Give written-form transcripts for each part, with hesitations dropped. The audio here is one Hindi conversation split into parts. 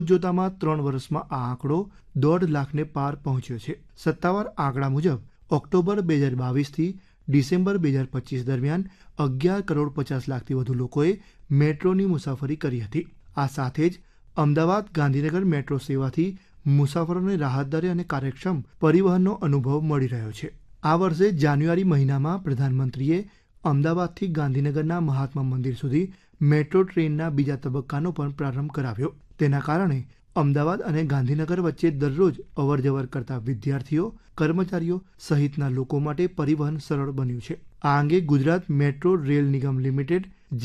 જોતામાં 3 વર્ષમાં આ આંકડો 1.5 લાખને પાર પહોંચ્યો છે. સત્તાવાર આંકડા મુજબ ઓક્ટોબર 2022થી ડિસેમ્બર 2025 દરમિયાન 11 કરોડ 50 લાખથી વધુ લોકોએ મેટ્રોની મુસાફરી કરી હતી. આ સાથે જ અમદાવાદ ગાંધીનગર મેટ્રો સેવાથી મુસાફરોને રાહત દરે અને કાર્યક્ષમ પરિવહનનો અનુભવ મળી રહ્યો છે. આ વર્ષે જાન્યુઆરી મહિનામાં પ્રધાનમંત્રીએ અમદાવાદથી ગાંધીનગરના મહાત્મા મંદિર સુધી મેટ્રો ટ્રેનના બીજા તબક્કાનો પણ પ્રારંભ કરાવ્યો. તેના કારણે અમદાવાદ અને ગાંધીનગર વચ્ચે દરરોજ અવરજવર કરતા વિદ્યાર્થીઓ, કર્મચારીઓ સહિતના લોકો માટે પરિવહન સરળ બન્યું છે. આ અંગે ગુજરાત મેટ્રો રેલ નિગમ લિમિટેડ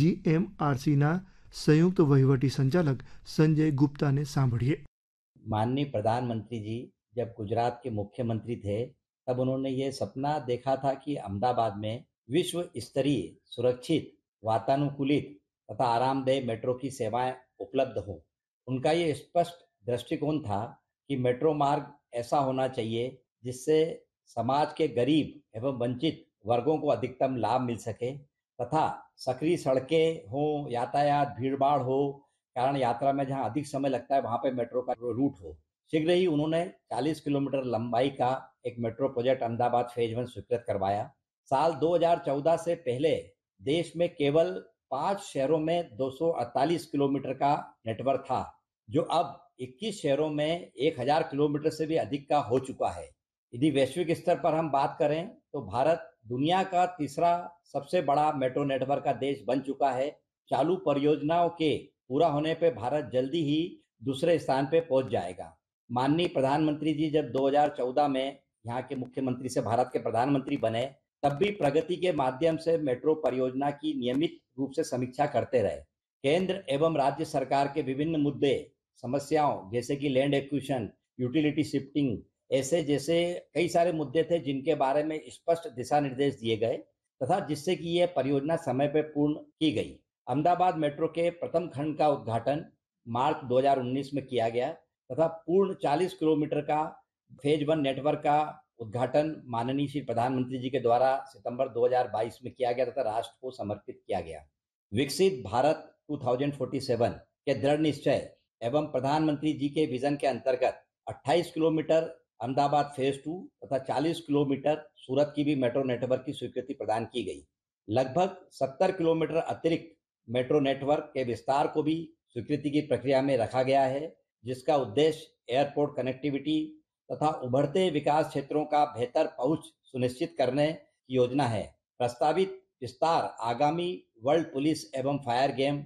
GMRCના संयुक्त वहीवटी संचालक संजय गुप्ता ने सांभळिए। माननीय प्रधानमंत्री जी जब गुजरात के मुख्यमंत्री थे तब उन्होंने ये सपना देखा था कि अहमदाबाद में विश्व स्तरीय सुरक्षित वातानुकूलित तथा आरामदेह मेट्रो की सेवाएं उपलब्ध हों। उनका ये स्पष्ट दृष्टिकोण था कि मेट्रो मार्ग ऐसा होना चाहिए जिससे समाज के गरीब एवं वंचित वर्गों को अधिकतम लाभ मिल सके तथा सकरी सड़कें हो, यातायात भीड़भाड़ हो, कारण यात्रा में जहां अधिक समय लगता है वहां पे मेट्रो का रूट हो। शीघ्र ही उन्होंने 40 किलोमीटर लंबाई का एक मेट्रो प्रोजेक्ट अहमदाबाद फेज 1 स्वीकृत करवाया। साल 2014 से पहले देश में केवल 5 शहरों में 248 किलोमीटर का नेटवर्क था, जो अब 21 शहरों में 1000 किलोमीटर से भी अधिक का हो चुका है। यदि वैश्विक स्तर पर हम बात करें तो भारत दुनिया का तीसरा सबसे बड़ा मेट्रो नेटवर्क का देश बन चुका है। चालू परियोजनाओं के पूरा होने पे भारत जल्दी ही दूसरे स्थान पे पहुंच जाएगा। माननीय प्रधानमंत्री जी जब 2014 में यहाँ के मुख्यमंत्री से भारत के प्रधानमंत्री बने तब भी प्रगति के माध्यम से मेट्रो परियोजना की नियमित रूप से समीक्षा करते रहे। केंद्र एवं राज्य सरकार के विभिन्न मुद्दे समस्याओं जैसे कि लैंड एक्विजिशन, यूटिलिटी शिफ्टिंग जैसे कई सारे मुद्दे थे जिनके बारे में स्पष्ट दिशा निर्देश दिए गए तथा जिससे कि यह परियोजना समय पर पूर्ण की गई। अहमदाबाद मेट्रो के प्रथम खंड का उद्घाटन मार्च 2019 में किया गया तथा पूर्ण 40 किलोमीटर का फेज 1 नेटवर्क का उद्घाटन माननीय श्री प्रधानमंत्री जी के द्वारा सितंबर 2022 में किया गया तथा राष्ट्र को समर्पित किया गया। विकसित भारत 2047 के दृढ़ निश्चय एवं प्रधानमंत्री जी के विजन के अंतर्गत 28 किलोमीटर अहमदाबाद फेज 2 तथा 40 किलोमीटर सूरत की भी मेट्रो नेटवर्क की स्वीकृति प्रदान की गई। लगभग 70 किलोमीटर अतिरिक्त मेट्रो नेटवर्क के विस्तार को भी स्वीकृति की प्रक्रिया में रखा गया है, जिसका उद्देश्य एयरपोर्ट कनेक्टिविटी तथा उभरते विकास क्षेत्रों का बेहतर पहुंच सुनिश्चित करने की योजना है। प्रस्तावित विस्तार आगामी वर्ल्ड पुलिस एवं फायर गेम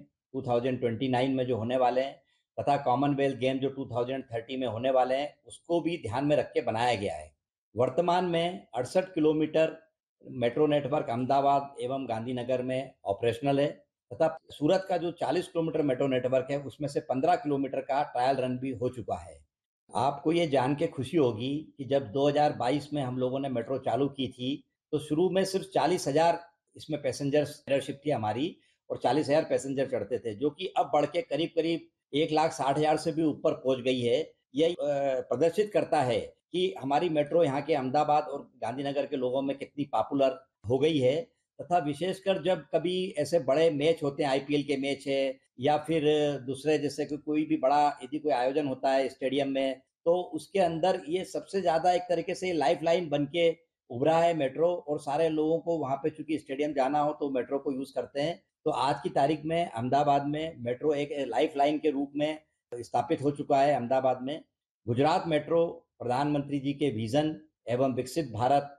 2029 में जो होने वाले हैं तथा कॉमनवेल्थ गेम जो 2030 में होने वाले हैं उसको भी ध्यान में रख के बनाया गया है। वर्तमान में 68 किलोमीटर मेट्रो नेटवर्क अहमदाबाद एवं गांधीनगर में ऑपरेशनल है तथा सूरत का जो 40 किलोमीटर मेट्रो नेटवर्क है उसमें से 15 किलोमीटर का ट्रायल रन भी हो चुका है। आपको ये जान के खुशी होगी कि जब 2022 में हम लोगों ने मेट्रो चालू की थी तो शुरू में सिर्फ 40,000 इसमें पैसेंजर शिप थी हमारी और 40,000 पैसेंजर चढ़ते थे, जो कि अब बढ़ के करीब करीब 1,60,000 से भी ऊपर पहुंच गई है। यह प्रदर्शित करता है कि हमारी मेट्रो यहाँ के अहमदाबाद और गांधीनगर के लोगों में कितनी पॉपुलर हो गई है तथा विशेषकर जब कभी ऐसे बड़े मैच होते हैं, IPL के मैच है या फिर दूसरे जैसे कि कोई भी बड़ा यदि कोई आयोजन होता है स्टेडियम में तो उसके अंदर ये सबसे ज्यादा एक तरीके से लाइफ लाइन बन के उभरा है मेट्रो और सारे लोगों को वहां पे चूंकि स्टेडियम जाना हो तो मेट्रो को यूज करते हैं। तो आज की तारीख में अहमदाबाद में मेट्रो एक लाइफ लाइन के रूप में स्थापित हो चुका है। अहमदाबाद में गुजरात मेट्रो प्रधानमंत्री जी के विजन एवं विकसित भारत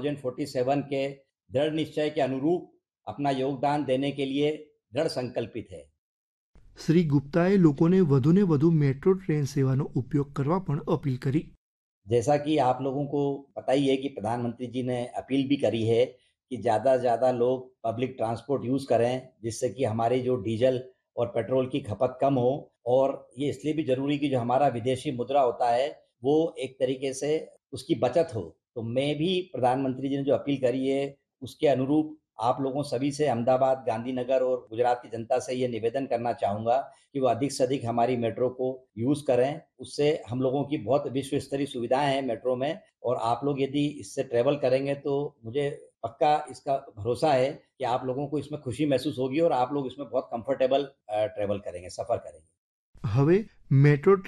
2047 के दृढ़ निश्चय के अनुरूप अपना योगदान देने के लिए दृढ़ संकल्पित है। श्री गुप्ताए लोकोने वधुने वधु मेट्रो ट्रेन सेवानो उपयोग करवा पण अपील करी। जैसा कि आप लोगों को पता ही है कि प्रधानमंत्री जी ने अपील भी करी है कि ज़्यादा से ज़्यादा लोग पब्लिक ट्रांसपोर्ट यूज़ करें जिससे कि हमारी जो डीजल और पेट्रोल की खपत कम हो। और ये इसलिए भी जरूरी कि जो हमारा विदेशी मुद्रा होता है वो एक तरीके से उसकी बचत हो। तो मैं भी प्रधानमंत्री जी ने जो अपील करी है उसके अनुरूप आप लोगों सभी से अहमदाबाद, गांधीनगर और गुजरात की जनता से ये निवेदन करना चाहूँगा कि वो अधिक से अधिक हमारी मेट्रो को यूज़ करें। उससे हम लोगों की बहुत विश्व स्तरीय सुविधाएं हैं मेट्रो में और आप लोग यदि इससे ट्रेवल करेंगे तो मुझे पक्का इसका भरोसा है कि आप लोगों को इसमें खुशी महसूस होगी और आप लोग इसमें बहुत कंफर्टेबल ट्रेवल करेंगे, सफ़र करेंगे। હવે મેટ્રો